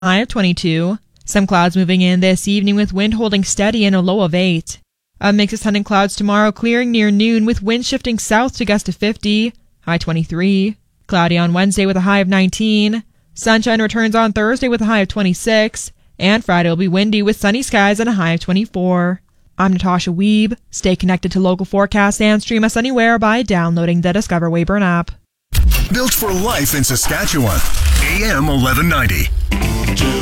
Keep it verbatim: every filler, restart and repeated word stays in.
high of twenty-two. Some clouds moving in this evening with wind holding steady and a low of eight. A mix of sun and clouds tomorrow, clearing near noon with wind shifting south to gust of fifty, high twenty-three. Cloudy on Wednesday with a high of nineteen. Sunshine returns on Thursday with a high of twenty-six. And Friday will be windy with sunny skies and a high of twenty-four. I'm Natasha Weeb. Stay connected to local forecasts and stream us anywhere by downloading the Discover Weyburn app. Built for life in Saskatchewan. A M eleven ninety.